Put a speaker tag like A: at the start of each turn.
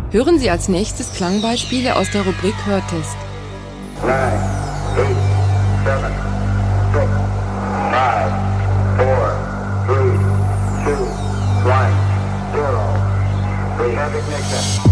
A: Hören Sie als nächstes Klangbeispiele aus der Rubrik Hörtest.
B: 9, 8, 7, 6, 5, 4, 3, 2, 1, 0. We have ignition.